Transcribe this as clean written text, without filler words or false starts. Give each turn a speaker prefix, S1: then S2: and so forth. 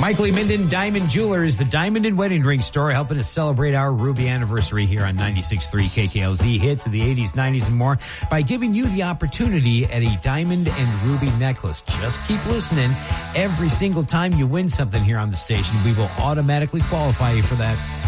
S1: Michael E. Minden Diamond Jewelers, the diamond and wedding ring store, helping us celebrate our Ruby anniversary here on 96.3 KKLZ, hits of the 80s, 90s, and more by giving you the opportunity at a diamond and ruby necklace. Just keep listening. Every single time you win something here on the station, we will automatically qualify you for that